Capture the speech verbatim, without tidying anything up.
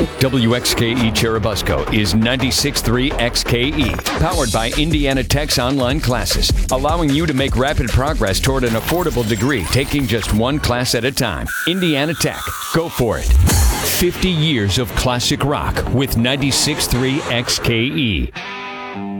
W X K E Churubusco is ninety-six point three X K E, powered by Indiana Tech's online classes, allowing you to make rapid progress toward an affordable degree, taking just one class at a time. Indiana Tech, go for it. fifty years of classic rock with ninety-six point three X K E.